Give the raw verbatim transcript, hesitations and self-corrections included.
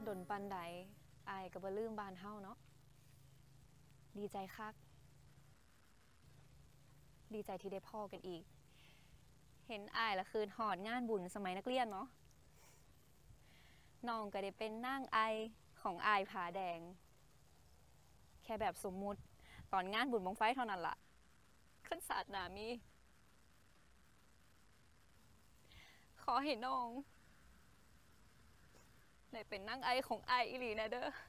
ดนปันใดอายก็บ่ลืมบ้านเฮาเนาะดีใจคักดีใจที่ได้พ่อกันอีกเห็นอายละคืนหอดงานบุญสมัยนักเรียนเนาะน้องก็ได้เป็นนางไอของอายผาแดงแค่แบบสมมุติตอนงานบุญบั้งไฟเท่านั้นล่ะขึ้นศาสนามีขอให้น้องได้เป็นนางไอของอายอีหลีนะเด้อ